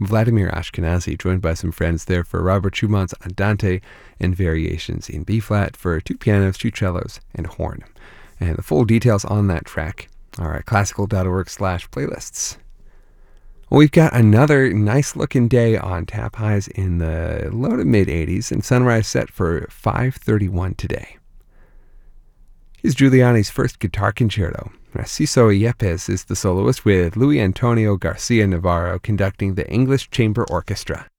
Vladimir Ashkenazy, joined by some friends there for Robert Schumann's Andante and Variations in B-flat for 2 pianos, 2 cellos, and horn. And the full details on that track are at classical.org/playlists. Well, we've got another nice-looking day on tap highs in the low to mid-80s and sunrise set for 5:31 today. Here's Giuliani's first guitar concerto. Narciso Yepes is the soloist, with Luis Antonio Garcia Navarro conducting the English Chamber Orchestra.